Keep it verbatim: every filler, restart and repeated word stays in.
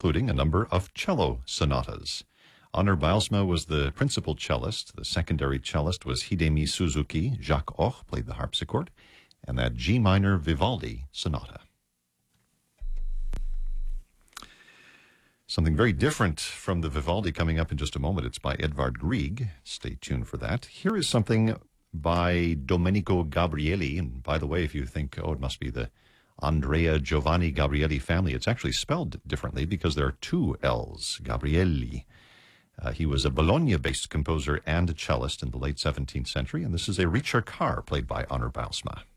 including a number of cello sonatas. Honor Bylsma was the principal cellist. The secondary cellist was Hidemi Suzuki. Jacques Hoch played the harpsichord, and that G minor Vivaldi sonata. Something very different from the Vivaldi coming up in just a moment. It's by Edvard Grieg. Stay tuned for that. Here is something by Domenico Gabrieli. And by the way, if you think, oh, it must be the Andrea Giovanni Gabrieli family, it's actually spelled differently because there are two L's, Gabrieli. Uh, he was a Bologna-based composer and cellist in the late seventeenth century, and this is a ricercar played by Honor Bylsma.